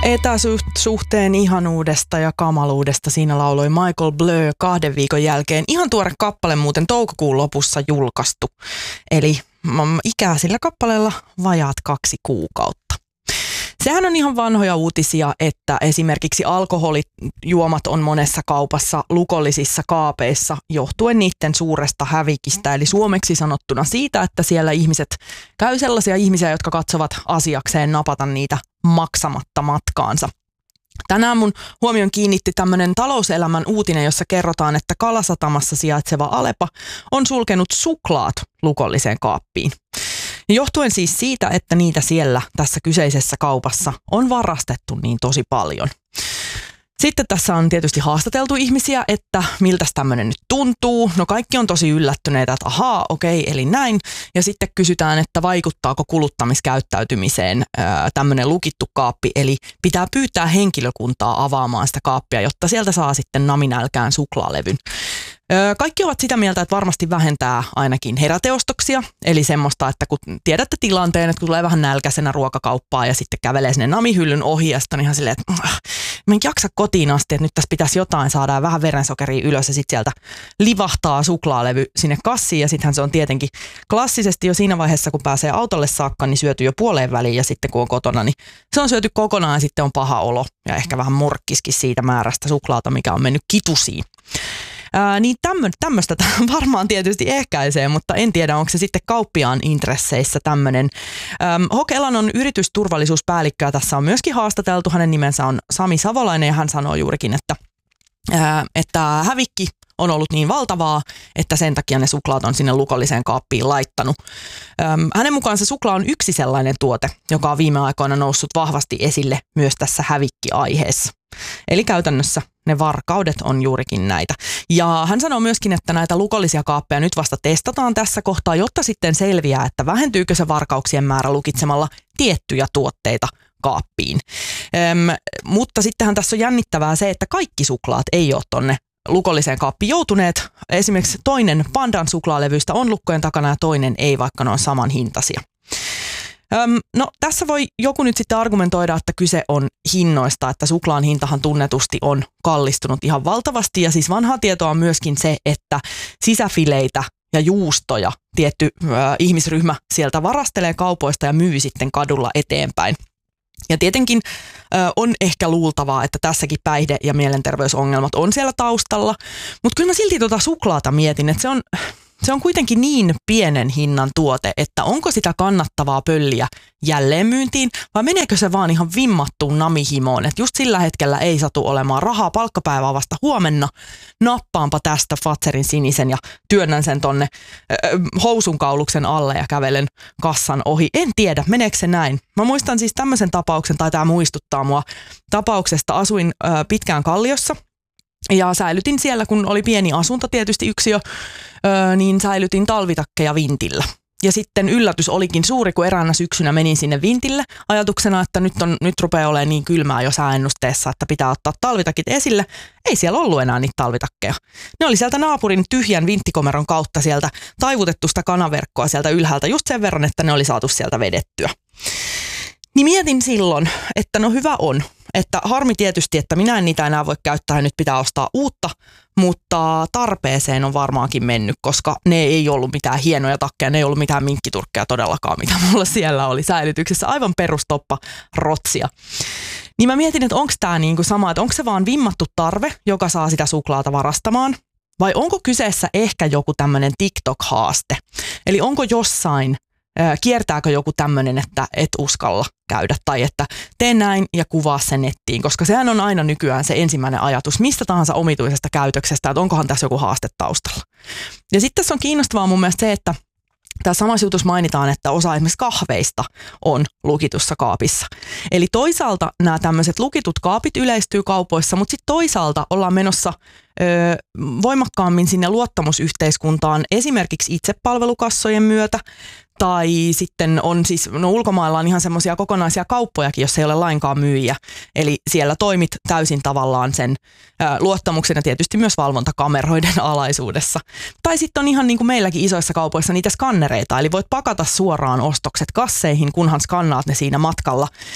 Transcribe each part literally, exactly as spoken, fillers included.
Etäsuhteen ihanuudesta ja kamaluudesta siinä lauloi Michael Bleu kahden viikon jälkeen. Ihan tuore kappale muuten toukokuun lopussa julkaistu. Eli ikää sillä kappaleella vajaat kaksi kuukautta. Sehän on ihan vanhoja uutisia, että esimerkiksi alkoholijuomat on monessa kaupassa lukollisissa kaapeissa johtuen niiden suuresta hävikistä. Eli suomeksi sanottuna siitä, että siellä ihmiset käy sellaisia ihmisiä, jotka katsovat asiakseen napata niitä maksamatta matkaansa. Tänään mun huomion kiinnitti tämmöinen talouselämän uutinen, jossa kerrotaan, että Kalasatamassa sijaitseva Alepa on sulkenut suklaat lukolliseen kaappiin. Johtuen siis siitä, että niitä siellä tässä kyseisessä kaupassa on varastettu niin tosi paljon. Sitten tässä on tietysti haastateltu ihmisiä, että miltä tämmöinen nyt tuntuu. No kaikki on tosi yllättyneitä, että ahaa, okei, eli näin. Ja sitten kysytään, että vaikuttaako kuluttamiskäyttäytymiseen ää, tämmöinen lukittu kaappi. Eli pitää pyytää henkilökuntaa avaamaan sitä kaappia, jotta sieltä saa sitten naminälkään suklaalevyn. Kaikki ovat sitä mieltä, että varmasti vähentää ainakin heräteostoksia, eli semmoista, että kun tiedätte tilanteen, että kun tulee vähän nälkäisenä ruokakauppaa ja sitten kävelee sinne namihyllyn ohi ja sitten on ihan silleen, että mä en jaksa kotiin asti, että nyt tässä pitäisi jotain saada ja vähän verensokeria ylös ja sitten sieltä livahtaa suklaalevy sinne kassiin ja sittenhän se on tietenkin klassisesti jo siinä vaiheessa, kun pääsee autolle saakka, niin syöty jo puoleen väliin ja sitten kun on kotona, niin se on syöty kokonaan ja sitten on paha olo ja ehkä vähän morkkiskin siitä määrästä suklaata, mikä on mennyt kitusiin. Ää, niin tämmöistä varmaan tietysti ehkäisee, mutta en tiedä, onko se sitten kauppiaan intresseissä tämmöinen. H K Elannon yritysturvallisuuspäällikköä tässä on myöskin haastateltu. Hänen nimensä on Sami Savolainen ja hän sanoo juurikin, että, ää, että hävikki on ollut niin valtavaa, että sen takia ne suklaat on sinne lukolliseen kaappiin laittanut. Öm, hänen mukaan se suklaa on yksi sellainen tuote, joka on viime aikoina noussut vahvasti esille myös tässä hävikkiaiheessa. Eli käytännössä ne varkaudet on juurikin näitä. Ja hän sanoo myöskin, että näitä lukollisia kaappeja nyt vasta testataan tässä kohtaa, jotta sitten selviää, että vähentyykö se varkauksien määrä lukitsemalla tiettyjä tuotteita kaappiin. Öm, mutta sittenhän tässä on jännittävää se, että kaikki suklaat ei ole tonne lukolliseen kaappiin joutuneet. Esimerkiksi toinen Pandan suklaalevyistä on lukkojen takana ja toinen ei, vaikka ne on saman hintaisia. Öm, no tässä voi joku nyt sitten argumentoida, että kyse on hinnoista, että suklaan hintahan tunnetusti on kallistunut ihan valtavasti ja siis vanhaa tietoa on myöskin se, että sisäfileitä ja juustoja tietty ö, ihmisryhmä sieltä varastelee kaupoista ja myy sitten kadulla eteenpäin. Ja tietenkin ö, on ehkä luultavaa, että tässäkin päihde- ja mielenterveysongelmat on siellä taustalla, mutta kyllä mä silti tuota suklaata mietin, että se on... Se on kuitenkin niin pienen hinnan tuote, että onko sitä kannattavaa pölliä jälleenmyyntiin vai meneekö se vaan ihan vimmattuun namihimoon, että just sillä hetkellä ei satu olemaan rahaa, palkkapäivää vasta huomenna, nappaanpa tästä Fatserin sinisen ja työnnän sen tonne äh, housunkauluksen alle ja kävelen kassan ohi. En tiedä, meneekö se näin. Mä muistan siis tämmöisen tapauksen, tai tämä muistuttaa mua tapauksesta, asuin äh, pitkään Kalliossa. Ja säilytin siellä, kun oli pieni asunto tietysti yksiö, öö, niin säilytin talvitakkeja vintillä. Ja sitten yllätys olikin suuri, kun eräänä syksynä menin sinne vintille ajatuksena, että nyt, on, nyt rupeaa olemaan niin kylmää jo sääennusteessa, että pitää ottaa talvitakit esille. Ei siellä ollut enää niitä talvitakkeja. Ne oli sieltä naapurin tyhjän vinttikomeron kautta sieltä taivutettu sitä kanaverkkoa sieltä ylhäältä just sen verran, että ne oli saatu sieltä vedettyä. Niin mietin silloin, että no hyvä on, että harmi tietysti, että minä en niitä enää voi käyttää ja nyt pitää ostaa uutta, mutta tarpeeseen on varmaankin mennyt, koska ne ei ollut mitään hienoja takkeja, ne ei ollut mitään minkkiturkkeja todellakaan, mitä mulla siellä oli säilytyksessä, aivan perustoppa rotsia. Niin mä mietin, että onko tämä niinku sama, että onko se vaan vimmattu tarve, joka saa sitä suklaata varastamaan, vai onko kyseessä ehkä joku tämmöinen TikTok-haaste, eli onko jossain kiertääkö joku tämmöinen, että et uskalla käydä tai että tee näin ja kuvaa sen nettiin, koska sehän on aina nykyään se ensimmäinen ajatus mistä tahansa omituisesta käytöksestä, että onkohan tässä joku haaste taustalla. Ja sitten tässä on kiinnostavaa mun mielestä se, että tässä samassa jutussa mainitaan, että osa esimerkiksi kahveista on lukitussa kaapissa. Eli toisaalta nämä tämmöiset lukitut kaapit yleistyy kaupoissa, mutta sitten toisaalta ollaan menossa ö, voimakkaammin sinne luottamusyhteiskuntaan esimerkiksi itsepalvelukassojen myötä. Tai sitten on siis, no ulkomailla on ihan semmoisia kokonaisia kauppojakin, jos ei ole lainkaan myyjiä. Eli siellä toimit täysin tavallaan sen ä, luottamuksen ja tietysti myös valvontakameroiden alaisuudessa. Tai sitten on ihan niin kuin meilläkin isoissa kaupoissa niitä skannereita, eli voit pakata suoraan ostokset kasseihin, kunhan skannaat ne siinä matkalla.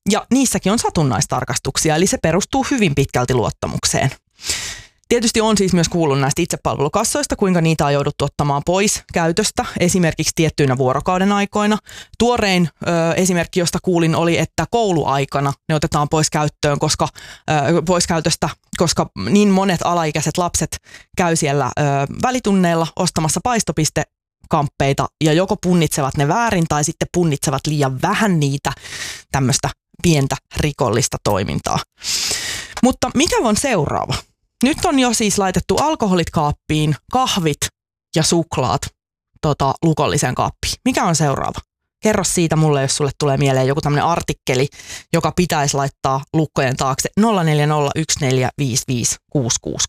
Ja niissäkin on satunnaistarkastuksia, eli se perustuu hyvin pitkälti luottamukseen. Tietysti on siis myös kuullut näistä itsepalvelukassoista, kuinka niitä on jouduttu ottamaan pois käytöstä, esimerkiksi tiettyinä vuorokauden aikoina. Tuorein ö, esimerkki, josta kuulin, oli, että kouluaikana ne otetaan pois käyttöön, koska, ö, pois käytöstä, koska niin monet alaikäiset lapset käy siellä ö, välitunneilla ostamassa paistopistekamppeita ja joko punnitsevat ne väärin tai sitten punnitsevat liian vähän niitä, tämmöistä pientä rikollista toimintaa. Mutta mikä on seuraava? Nyt on jo siis laitettu alkoholit kaappiin, kahvit ja suklaat tota, lukolliseen kaappiin. Mikä on seuraava? Kerro siitä mulle, jos sulle tulee mieleen joku tämmöinen artikkeli, joka pitäisi laittaa lukkojen taakse nolla neljä nolla yksi neljä viisi viisi kuusi kuusi